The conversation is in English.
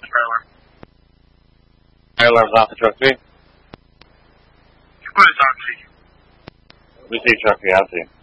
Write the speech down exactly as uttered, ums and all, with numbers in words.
Trailer. Trailer's off the truck three. What is on T? We see truck three, I see.